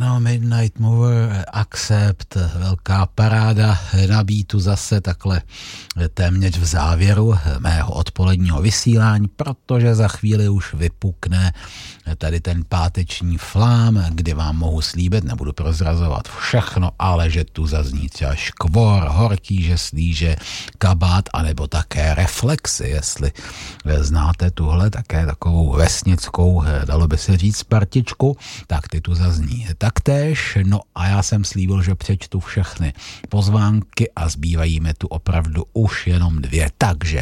Ano, Midnight Mover, Accept, velká paráda na beatu zase takhle téměř v závěru mého odpoledního vysílání, protože za chvíli už vypukne tady ten páteční flám, kdy vám mohu slíbit, nebudu prozrazovat všechno, ale že tu zazní třeba Škvor, Horký žeslíže, Kabát, anebo také Reflexy, jestli znáte tuhle také takovou vesnickou, dalo by se říct, partičku, tak ty tu zazní taktéž. No a já jsem slíbil, že přečtu všechny pozvánky a zbývají mi tu opravdu už jenom 2. Takže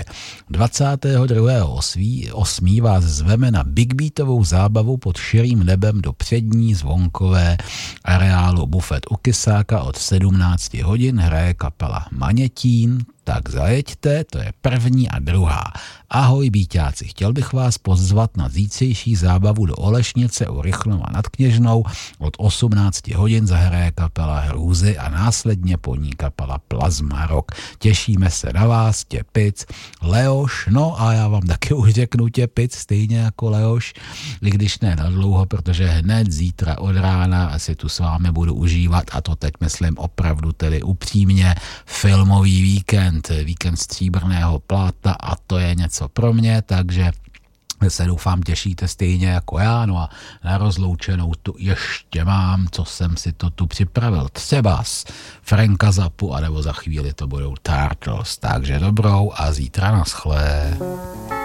22.8. vás zveme na Big Beatovou zábavu pod širým nebem do přední zvonkové areálu Bufet u Kysáka od 17 hodin. Hraje kapela Manětín, tak zajeďte, to je první a druhá. Ahoj bíťáci, chtěl bych vás pozvat na zítřejší zábavu do Olešnice u Rychnova nad Kněžnou. Od 18 hodin zahraje kapela Hrůzy a následně po ní kapela Plazma Rock. Těšíme se na vás, Těpic, Leoš, no a já vám taky už řeknu Těpic, stejně jako Leoš, i když ne nadlouho, protože hned zítra od rána asi tu s vámi budu užívat, a to teď myslím opravdu tedy upřímně, filmový víkend stříbrného plátna, a to je něco pro mě, takže se doufám těšíte stejně jako já. No a na rozloučenou tu ještě mám, co jsem si to tu připravil, třeba Franka Zappu, anebo za chvíli to budou Turtles, takže dobrou a zítra naschle.